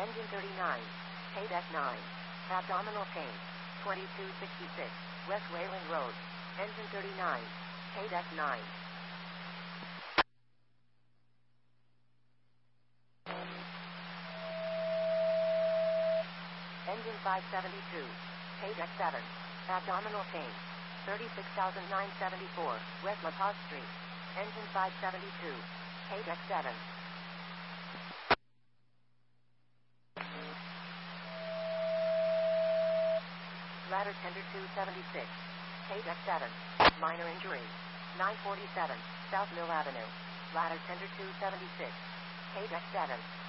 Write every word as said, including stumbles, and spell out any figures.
Engine thirty-nine. K-Deck nine. Abdominal chain. twenty-two sixty-six. West Wayland Road. Engine thirty-nine. K-Deck nine. Engine five seventy-two. K-Deck seven. Abdominal chain. thirty-six thousand nine hundred seventy-four. West La Paz Street. Engine five seventy-two. K-Deck seven. Ladder tender two seventy-six. K-Deck seven. Minor injury. nine forty-seven. South Mill Avenue. Ladder tender two seventy-six. K-Deck seven.